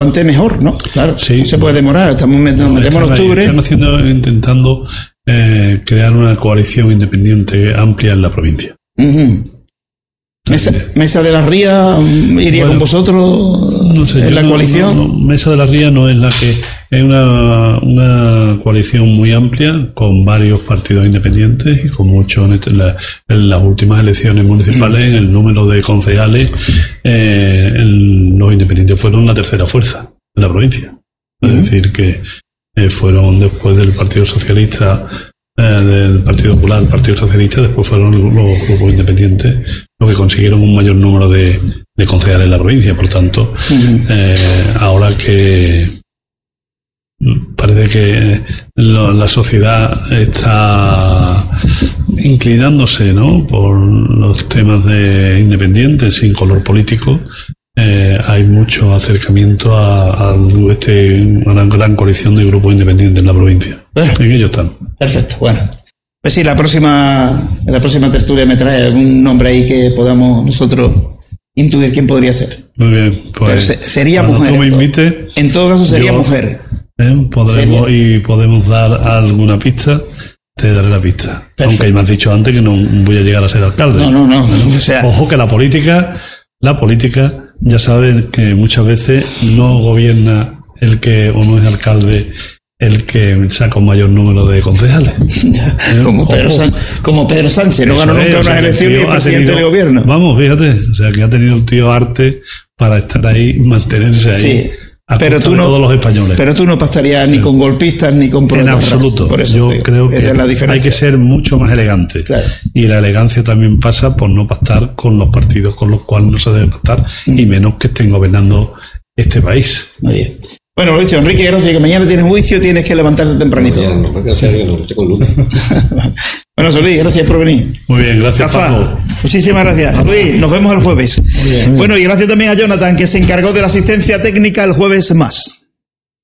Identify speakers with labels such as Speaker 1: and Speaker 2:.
Speaker 1: antes mejor, ¿no? Claro,
Speaker 2: sí,
Speaker 1: no se puede demorar, nos metemos en octubre.
Speaker 2: Están intentando crear una coalición independiente amplia en la provincia.
Speaker 1: Mesa de la Ría iría con vosotros, no sé, en la coalición.
Speaker 2: Mesa de la Ría no es la que es una coalición muy amplia con varios partidos independientes y con mucho en las últimas elecciones municipales en el número de concejales los independientes fueron la tercera fuerza en la provincia. Es decir que fueron después del Partido Socialista, del Partido Popular, el Partido Socialista, después fueron los grupos independientes los que consiguieron un mayor número de concejales en la provincia. Por tanto, ahora que parece que la sociedad está inclinándose, ¿no?, por los temas de independientes sin color político, hay mucho acercamiento a una gran coalición de grupos independientes en la provincia. En ellos están.
Speaker 1: Perfecto, bueno. Pues sí, en la próxima tertulia me trae algún nombre ahí que podamos nosotros intuir quién podría ser.
Speaker 2: Muy bien, pues
Speaker 1: sería mujer.
Speaker 2: Tú me invites,
Speaker 1: en todo caso sería mujer.
Speaker 2: Podemos dar alguna pista. Te daré la pista. Perfecto. Aunque me has dicho antes que no voy a llegar a ser alcalde.
Speaker 1: No. O sea,
Speaker 2: ojo que la política, ya saben que muchas veces no gobierna o no es alcalde el que saca un mayor número de concejales.
Speaker 1: Como Pedro Sánchez, no ganó nunca unas elecciones y es presidente del gobierno.
Speaker 2: Vamos, fíjate, o sea que ha tenido el tío arte para estar ahí, mantenerse ahí. Sí.
Speaker 1: Pero tú no,
Speaker 2: todos los españoles.
Speaker 1: Pero tú no pactarías ni con golpistas ni con
Speaker 2: problemas. En absoluto.
Speaker 1: Por eso
Speaker 2: yo creo que
Speaker 1: esa es la diferencia.
Speaker 2: Hay que ser mucho más elegante.
Speaker 1: Claro.
Speaker 2: Y la elegancia también pasa por no pactar con los partidos con los cuales no se debe pactar, y menos que estén gobernando este país.
Speaker 1: Muy bien. Bueno, lo dicho, Enrique, gracias, que mañana tienes juicio, tienes que levantarte tempranito.
Speaker 3: Gracias a Dios, no, estoy con Luna.
Speaker 1: Bueno, Luis, gracias por venir.
Speaker 2: Muy bien, gracias, Paco.
Speaker 1: Muchísimas gracias. Luis, nos vemos el jueves. Muy bien. Bueno, y gracias también a Jonathan, que se encargó de la asistencia técnica el jueves más.